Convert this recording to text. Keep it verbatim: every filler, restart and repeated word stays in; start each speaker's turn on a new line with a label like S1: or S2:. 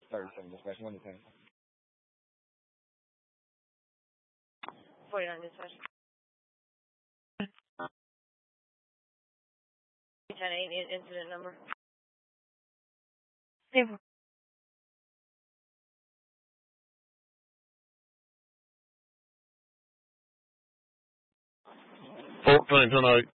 S1: thirty-seven dispatch, one to ten.
S2: forty-nine dispatch. ten eight incident number.
S3: Table.
S4: fourteen tonight.